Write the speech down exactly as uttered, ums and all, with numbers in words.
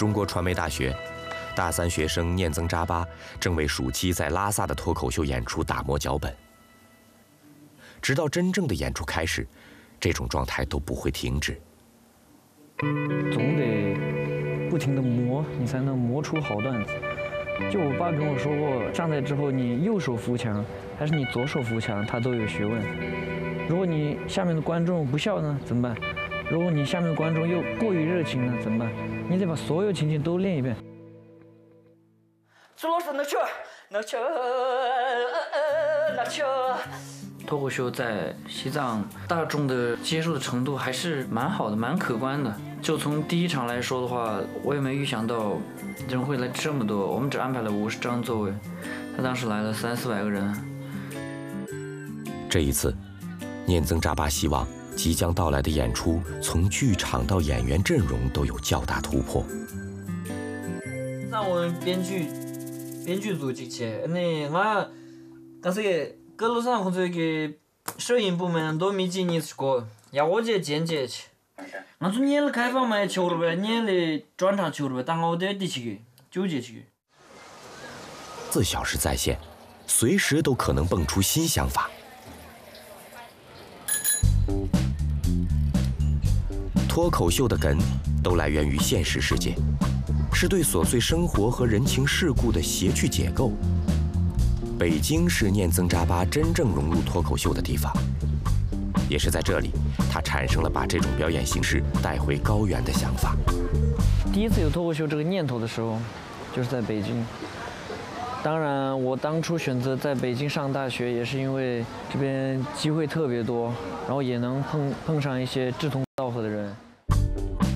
中国传媒大学，大三学生念增扎巴正为暑期在拉萨的脱口秀演出打磨脚本。直到真正的演出开始，这种状态都不会停止。 总得不停地磨，你才能磨出好段子。就我爸跟我说过，上台之后你右手扶墙还是你左手扶墙，他都有学问。如果你下面的观众不笑呢，怎么办？如果你下面的观众又过于热情呢，怎么办？你得把所有情景都练一遍。 朱老师，那去，那去，那去。 脱口秀在西藏大众的接受的程度还是蛮好的，蛮可观的。就从第一场来说的话，我也没预想到人会来这么多。我们只安排了五十张座位，他当时来了三四百个人。 这一次，念增扎巴希望即将到来的演出，从剧场到演员阵容都有较大突破。 让我们编剧编剧组进去，那我但是各路上或者给摄影部门都没进你去过，要我去剪辑去。我说你的开放麦求了呗，你的专场求了呗，但我得第七个纠结去。 自小是在线，随时都可能蹦出新想法。脱口秀的梗都来源于现实世界，是对琐碎生活和人情世故的谐趣解构。北京是念增扎巴真正融入脱口秀的地方，也是在这里，他产生了把这种表演形式带回高原的想法。 第一次有脱口秀这个念头的时候，就是在北京。当然，我当初选择在北京上大学，也是因为这边机会特别多，然后也能碰碰上一些志同道合的人。